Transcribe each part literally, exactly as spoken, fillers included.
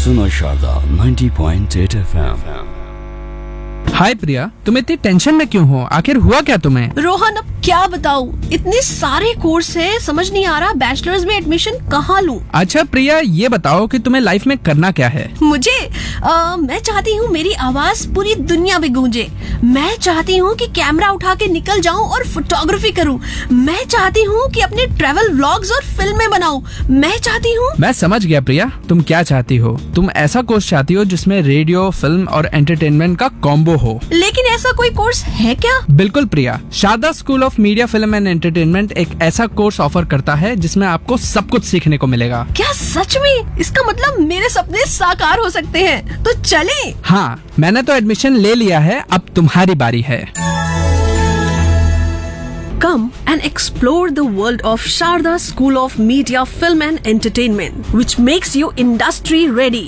सुनो Sharda ninety point eight F M. हाय प्रिया, तुम इतनी टेंशन में क्यों हो? आखिर हुआ क्या तुम्हें? रोहन, अब क्या बताऊं, इतने सारे कोर्स है, समझ नहीं आ रहा बैचलर्स में एडमिशन कहाँ लूं। अच्छा प्रिया, ये बताओ कि तुम्हें लाइफ में करना क्या है? मुझे आ, मैं चाहती हूँ मेरी आवाज पूरी दुनिया में गूंजे। मैं चाहती हूँ कि कैमरा उठा के निकल जाऊँ और फोटोग्राफी करूँ। मैं चाहती हूँ कि अपने ट्रैवल व्लॉग्स और फिल्में बनाऊँ। मैं चाहती हूँ। मैं समझ गया प्रिया, तुम क्या चाहती हो। तुम ऐसा कोर्स चाहती हो जिसमें रेडियो, फिल्म और एंटरटेनमेंट का कॉम्बो हो। लेकिन ऐसा कोई कोर्स है क्या? बिल्कुल प्रिया, Sharda school of media, film and entertainment एक ऐसा कोर्स ऑफर करता है जिसमें आपको सब कुछ सीखने को मिलेगा। क्या सच में? इसका मतलब मेरे सपने साकार हो सकते हैं, तो चलें। हाँ, मैंने तो एडमिशन ले लिया है, अब तुम्हारी बारी है। Come and explore the world of Sharda School of Media, Film and Entertainment, which makes you industry ready.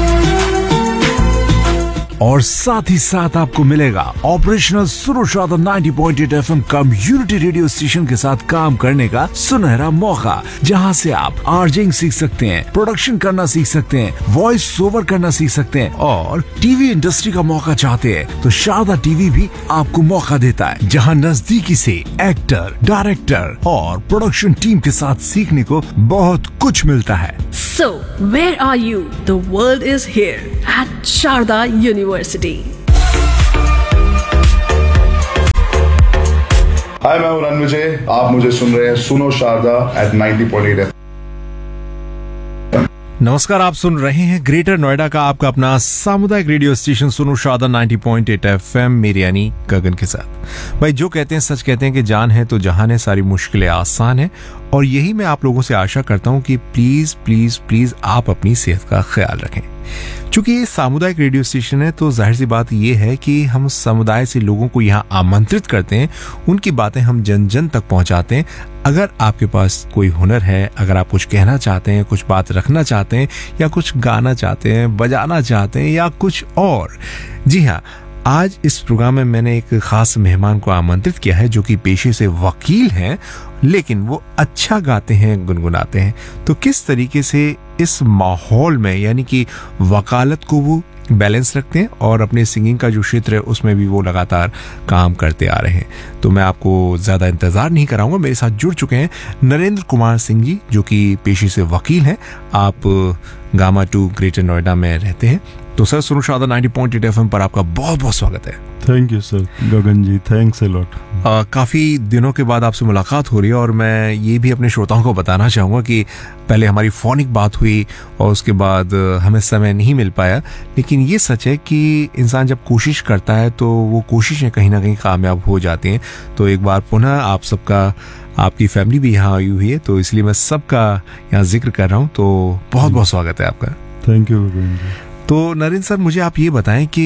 और साथ ही साथ आपको मिलेगा ऑपरेशनल सुनो Sharda ninety point eight F M community radio station के साथ काम करने का सुनहरा मौका, जहां से आप आरजिंग सीख सकते हैं, प्रोडक्शन करना सीख सकते हैं, वॉइस ओवर करना सीख सकते हैं और टीवी इंडस्ट्री का मौका चाहते हैं तो शारदा टीवी भी आपको मौका देता है, जहां नजदीकी से एक्टर, डायरेक्टर और प्रोडक्शन टीम के साथ सीखने को बहुत कुछ मिलता है। So, where are you? The world is here at Sharda University. हाय, मैं हूं रणविजय। आप मुझे सुन रहे हैं सुनो Sharda eight ninety point eight F. नमस्कार, आप सुन रहे हैं ग्रेटर नोएडा का आपका अपना सामुदायिक रेडियो स्टेशन सुनो Sharda ninety point eight F M, मेरे यानी गगन के साथ। भाई, जो कहते हैं सच कहते हैं कि जान है तो जहान है, सारी मुश्किलें आसान है। और यही मैं आप लोगों से आशा करता हूं कि प्लीज प्लीज प्लीज आप अपनी सेहत का ख्याल रखें। चूंकि ये सामुदायिक रेडियो स्टेशन है तो जाहिर सी बात ये है कि हम समुदाय से लोगों को यहाँ आमंत्रित करते हैं, उनकी बातें हम जन जन तक पहुंचाते हैं। अगर आपके पास कोई हुनर है, अगर आप कुछ कहना चाहते हैं, कुछ बात रखना चाहते हैं, या कुछ गाना चाहते हैं, बजाना चाहते हैं, या कुछ और, जी हाँ, आज इस प्रोग्राम में मैंने एक खास मेहमान को आमंत्रित किया है जो कि पेशे से वकील हैं, लेकिन वो अच्छा गाते हैं, गुनगुनाते हैं। तो किस तरीके से इस माहौल में, यानी कि वकालत को वो बैलेंस रखते हैं और अपने सिंगिंग का जो क्षेत्र है उसमें भी वो लगातार काम करते आ रहे हैं। तो मैं आपको ज्यादा इंतजार नहीं कराऊंगा, मेरे साथ जुड़ चुके हैं नरेंद्र कुमार सिंह जी, जो कि पेशे से वकील हैं। आप गामा टू ग्रेटर नोएडा में रहते हैं। तो सर, सुनो Sharda ninety point eight F M पर आपका बहुत बहुत स्वागत है। Thank you sir Gagan ji, thanks a lot. काफ़ी दिनों के बाद आपसे मुलाकात हो रही है और मैं ये भी अपने श्रोताओं को बताना चाहूँगा कि पहले हमारी फोनिक बात हुई और उसके बाद हमें समय नहीं मिल पाया, लेकिन ये सच है कि इंसान जब कोशिश करता है तो वो कोशिशें कहीं ना कहीं कामयाब हो जाती हैं। तो एक बार पुनः आप सबका, आपकी फैमिली भी यहाँ आई हुई है, तो इसलिए मैं सबका यहाँ जिक्र कर रहा हूँ। तो बहुत बहुत स्वागत है आपका। थैंक यू गगन जी। तो नरेंद्र सर, मुझे आप ये बताएं कि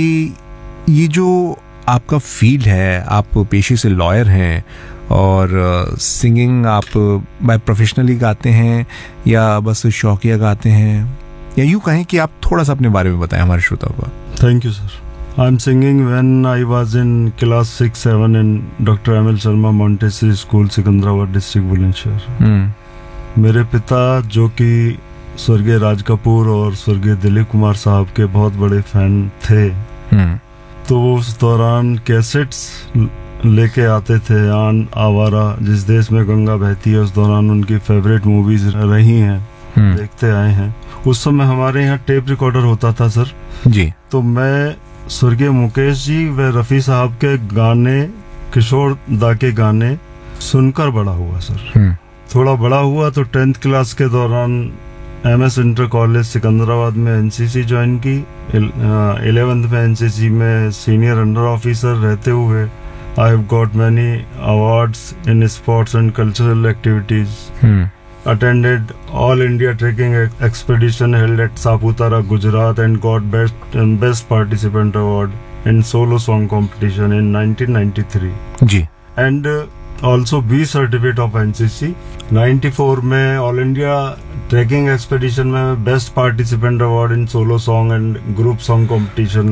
ये जो आपका फील्ड है, आप पेशे से लॉयर हैं और सिंगिंग आप बाय प्रोफेशनली गाते हैं या बस शौकिया गाते हैं, या यूँ कहें कि आप थोड़ा सा अपने बारे में बताएं हमारे श्रोताओं को। Thank you sir. I am singing when I was in class six seven in doctor M L Sharma Montessori school, Secunderabad district, Bulandshahr. मेरे पिता, जो कि स्वर्गीय राज कपूर और स्वर्गीय दिलीप कुमार साहब के बहुत बड़े फैन थे, तो उस दौरान कैसेट्स लेके आते थे। आन आवारा, जिस देश में गंगा बहती है, उस दौरान उनकी फेवरेट मूवीज रही हैं, देखते आए हैं। उस समय हमारे यहाँ टेप रिकॉर्डर होता था सर जी। तो मैं स्वर्गीय मुकेश जी व रफ़ी साहब के गाने, किशोर दा के गाने सुनकर बड़ा हुआ सर। थोड़ा बड़ा हुआ तो टेंथ क्लास के दौरान M S inter college Secunderabad में एन सी सी ज्वाइन की। इलेवेंथ में एन सी सी में सीनियर अंडर ऑफिसर रहते हुए I have got many awards in sports and cultural activities. Attended all India trekking expedition held at Saputara, Gujarat, and got best best participant award in solo song competition in nineteen ninety three G. And also B certificate of N C C। Ninety four में all India trekking expedition में best participant award in solo song and group song competition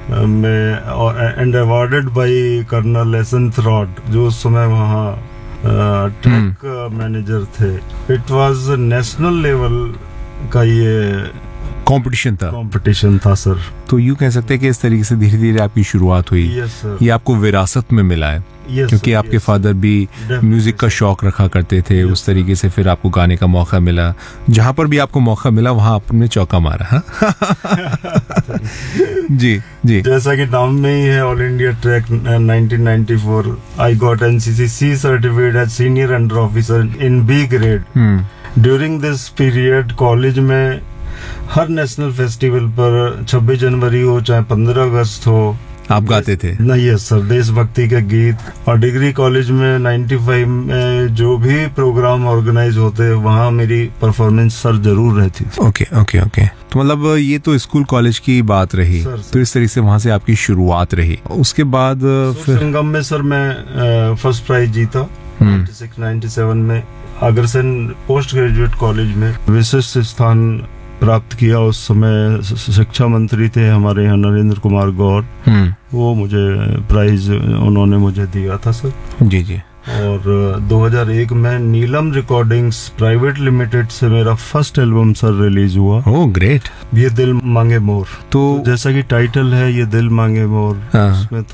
में, and awarded by colonel एसेंथ rod, जो उस समय वहाँ track manager थे। It was national level का ये कंपटीशन था। कंपटीशन था सर। तो यूं कह सकते हैं कि इस तरीके से धीरे धीरे आपकी शुरुआत हुई। Yes sir. ये आपको विरासत में मिला है। Yes, क्योंकि sir, आपके yes, फादर भी Definitely, म्यूजिक का शौक रखा करते थे। Yes, उस तरीके से फिर आपको गाने का मौका मिला। जहां पर भी आपको मौका मिला वहां आपने चौका मारा। हाँ? जी जी। जैसा कि नाम में ही है, all India track nineteen ninety four, I got NCC C certificate as senior under officer in B grade. During this period college में हर नेशनल फेस्टिवल पर छब्बीस जनवरी हो चाहे पंद्रह अगस्त हो, आप गाते थे? नहीं यस सर, देशभक्ति के गीत। और डिग्री कॉलेज में पचानवे में जो भी प्रोग्राम ऑर्गेनाइज होते वहाँ मेरी परफॉर्मेंस सर जरूर रहती थी। Okay okay okay. तो मतलब ये तो स्कूल कॉलेज की बात रही। Sir, sir. तो इस तरीके से वहाँ से आपकी शुरुआत रही। उसके बाद फिर संगम में सर मैं फर्स्ट प्राइज जीता छियानवे सत्तानवे में। अग्रसेन पोस्ट ग्रेजुएट कॉलेज में विशिष्ट स्थान प्राप्त किया। उस समय शिक्षा मंत्री थे हमारे यहाँ नरेंद्र कुमार गौर, वो मुझे प्राइज उन्होंने मुझे दिया था सर। जी जी। और दो हज़ार एक में नीलम रिकॉर्डिंग्स प्राइवेट लिमिटेड से मेरा फर्स्ट एल्बम सर रिलीज हुआ। Oh great. ये दिल मांगे मोर। तो जैसा कि टाइटल है ये दिल मांगे मोर, हाँ। उसमें